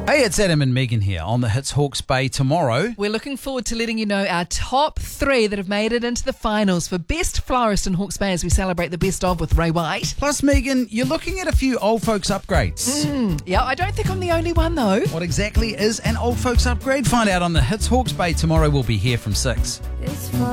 Hey, it's Adam and Megan here on the Hits Hawke's Bay tomorrow. We're looking forward to letting you know our top 3 that have made it into the finals for Best Florist in Hawke's Bay as we celebrate the best of with Ray White. Plus, Megan, you're looking at a few old folks upgrades. Yeah, I don't think I'm the only one though. What exactly is an old folks upgrade? Find out on the Hits Hawke's Bay tomorrow. We'll be here from 6. It's fun.